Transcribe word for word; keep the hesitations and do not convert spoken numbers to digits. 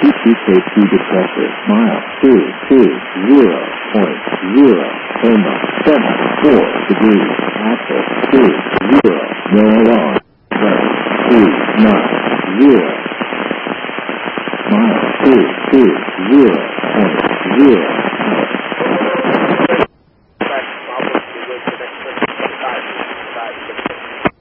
keep you safety to pressure. Mile two two zero point zero Coma seven four degrees. Axle two zero. No alarm. Seven two nine zero. Mile two two zero point zero.